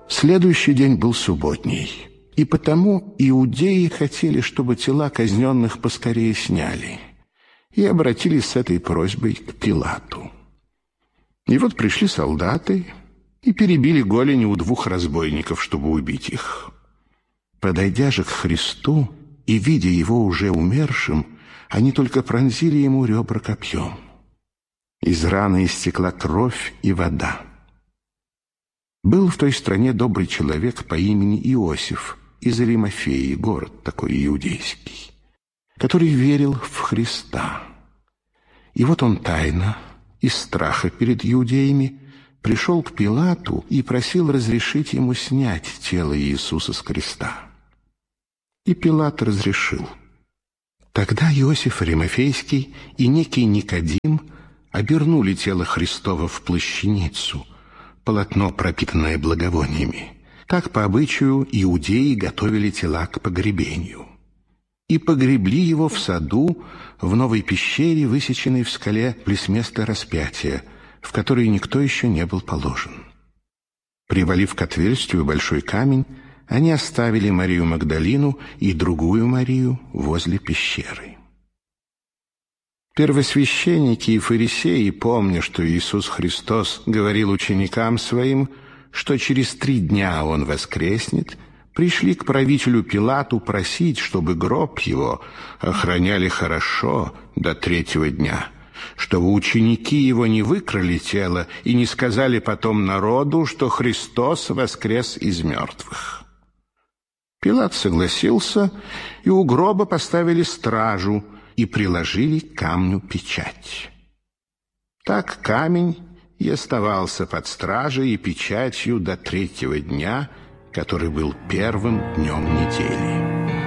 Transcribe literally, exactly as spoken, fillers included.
Следующий день был субботний, и потому иудеи хотели, чтобы тела казненных поскорее сняли, и обратились с этой просьбой к Пилату. И вот пришли солдаты и перебили голени у двух разбойников, чтобы убить их. Подойдя же к Христу и видя его уже умершим, они только пронзили ему ребра копьем. Из раны истекла кровь и вода. Был в той стране добрый человек по имени Иосиф из Аримафеи, город такой иудейский, который верил в Христа. И вот он тайно, из страха перед иудеями, пришел к Пилату и просил разрешить ему снять тело Иисуса с креста. И Пилат разрешил. Тогда Иосиф Аримафейский и некий Никодим обернули тело Христово в плащаницу, полотно, пропитанное благовониями. Так, по обычаю, иудеи готовили тела к погребению. И погребли его в саду, в новой пещере, высеченной в скале близ места распятия, в которой никто еще не был положен. Привалив к отверстию большой камень, они оставили Марию Магдалину и другую Марию возле пещеры. Первосвященники и фарисеи, помня, что Иисус Христос говорил ученикам своим, что через три дня Он воскреснет, пришли к правителю Пилату просить, чтобы гроб его охраняли хорошо до третьего дня, чтобы ученики его не выкрали тело и не сказали потом народу, что Христос воскрес из мертвых. Пилат согласился, и у гроба поставили стражу и приложили к камню печать. Так камень и оставался под стражей и печатью до третьего дня, который был первым днем недели.